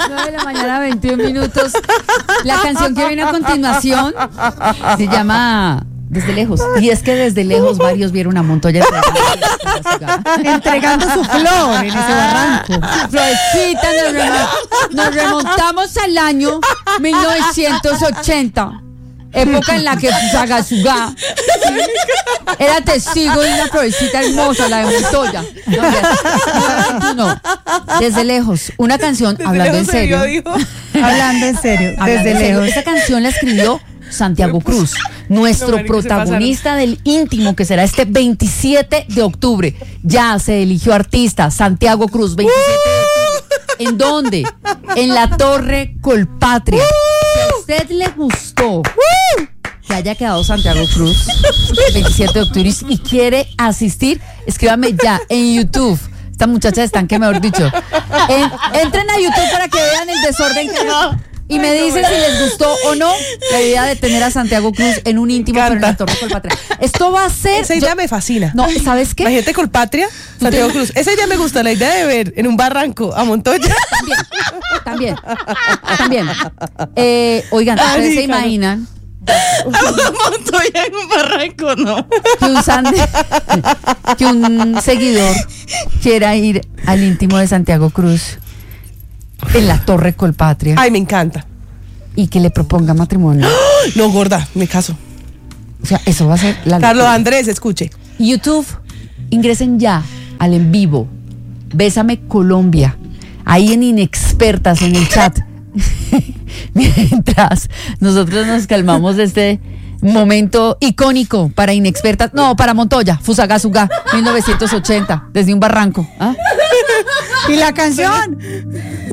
9 de la mañana, 21 minutos. La canción que viene a continuación se llama Desde Lejos. Y es que desde lejos varios vieron a Montoya entregando su flor en ese barranco. Florecita, nos remontamos al año 1980. Época en la que Fusagasugá era testigo de una florecita hermosa, la de Montoya. No, Desde Lejos, una canción, Desde hablando en lejos se serio. vio, dijo. Hablando en serio, Hablando desde en serio, lejos. esta canción la escribió Santiago Cruz, nuestro No, marica, se protagonista del íntimo, que será este 27 de octubre. Ya se eligió artista, Santiago Cruz, 27 de octubre. ¿En dónde? En la Torre Colpatria. Si a usted le gustó que haya quedado Santiago Cruz el 27 de octubre y quiere asistir, escríbame ya en YouTube. Estas muchachas están que, mejor dicho, entren a YouTube para que vean el desorden que y me dicen si les gustó o no la idea de tener a Santiago Cruz en un íntimo, pero en la Torre Colpatria. Esto va a ser... Esa idea me fascina. No, ¿sabes qué? Imagínate Colpatria, Santiago Cruz. Esa idea me gusta, la idea de ver en un barranco a Montoya. También. Oigan, Ay, ¿ustedes se Ricardo. imaginan A Montoya en un barranco, no. que un seguidor quiera ir al íntimo de Santiago Cruz en la Torre Colpatria Ay, me encanta. y que le proponga matrimonio? No, gorda, me caso. O sea, eso va a ser la Carlos locura. Andrés, escuche. YouTube, ingresen ya al en vivo. Bésame Colombia. Ahí en Inexpertas, en el chat. Mientras nosotros nos calmamos de este momento icónico para Inexpertas. No, para Montoya, Fusagasugá, 1980, desde un barranco. ¿Ah? Y la canción.